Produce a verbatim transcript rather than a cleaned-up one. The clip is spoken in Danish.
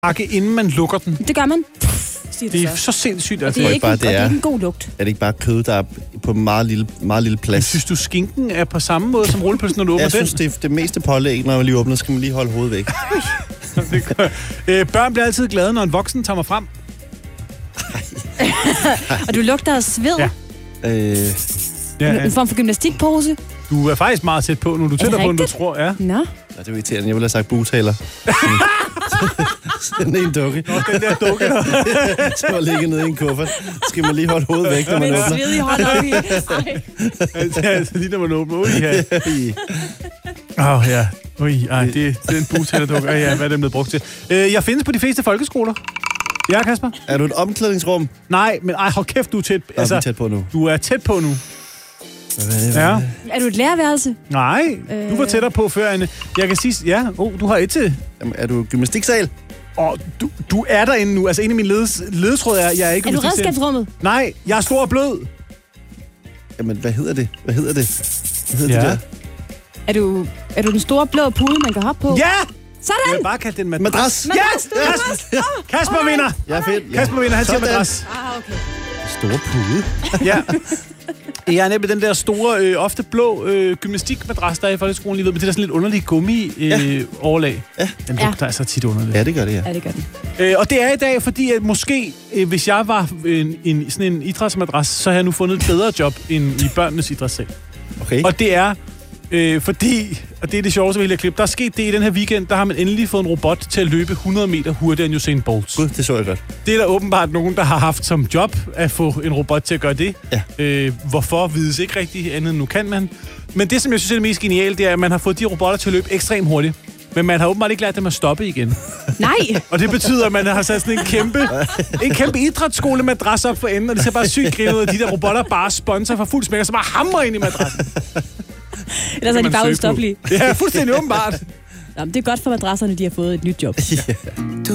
pakke, inden man lukker den. Det gør man. Det er så sindssygt. Altså. Og det er ikke, bare, det det er, er, og det er ikke en god lugt. Er det ikke bare kød, der er på meget lille, meget lille plads? Synes du, skinken er på samme måde som rullepølsen, når du åbner Jeg den? synes, det er det meste pålæg, når man lige åbner, skal man lige holde hovedet væk. øh, børn bliver altid glade, når en voksen tager mig frem. Og du lugter af sved. Ja. Øh, Ja, En, en form for gymnastikpose. du er faktisk meget tæt på, nu du er tættere på, end du rigtigt? tror. Ja. Nå. ja, det er irriterende. Jeg ville have sagt bugtaler. Sådan en dukke. Nå, den der dukke. Så var ligget nede i en kuffert. Skal man lige holde hovedet væk, når man Med åbner. sved i hånden op i. Ej. altså, altså, lige når man åbner. Ui, ja. Åh, oh, ja. Ui, ej, det, det er en bugtalerdukke. Ej, ja, hvad er den blevet brugt til? Øh, jeg findes på de fleste folkeskoler. Ja, Kasper? Er du et omklædningsrum? Nej, men ej, hold kæft, du er tæt. Altså, er vi tæt på nu? Du er tæt på nu. Hvad er det, hvad Ja. er det? Er du et lærerværelse? Nej, du var tættere på før, Anne. Jeg kan sige, ja, oh, du har et til. Jamen, er du gymnastiksal? Og du, du er derinde nu. Altså, en af mine ledes, ledetråd er, jeg er ikke... Er du gymnastiksal. redskabsrummet? Nej, jeg er stor og blød. Jamen, hvad hedder det? Hvad hedder det? Hvad hedder Ja. det der? Er du, er du den store blå pude, man kan hoppe på? Ja! Sådan! Jeg vil bare kalde den madras. Madras. Ja! Madras, du er Kasper, Kasper vinder! Ja, fedt. Ja. Kasper vinder, han siger Sådan. madras. Ah, okay. Store pude. Ja. Jeg er nemlig den der store, øh, ofte blå øh, gymnastikmadras, der er i folkeskolen lige ved, med det der sådan lidt underlige gummi-overlag. Øh, Ja. ja. Den lugter altså tit underligt. Ja, det gør det, ja. Ja, det gør den. Øh, og det er i dag, fordi at måske, øh, hvis jeg var en, en, sådan en idrætsmadras, så havde jeg nu fundet et bedre job end i børnenes idrætssal. Okay. Og det er, øh, fordi, og det er det sjoveste ved hele klip, der er sket det i den her weekend, der har man endelig fået en robot til at løbe hundrede meter hurtigere end Usain Bolt. Gud, det så jeg godt. Det er der åbenbart nogen, der har haft som job at få en robot til at gøre det. Ja. Øh, hvorfor vides ikke rigtig andet, end nu kan man. Men det, som jeg synes er det mest geniale, det er, at man har fået de robotter til at løbe ekstremt hurtigt. Men man har åbenbart ikke lært dem at stoppe igen. Nej! Og det betyder, at man har sat sådan en kæmpe, en kæmpe idrætsskole madras op for enden, og det ser bare sygt grinet ud, at de der robotter bare sponsor for fuld smæk, og så bare hamrer ind i madrassen. Ellers er de bare udstoppelige. Ja, fuldstændig åbenbart. Nå, men det er godt for madrasserne, de har fået et nyt job. Ja.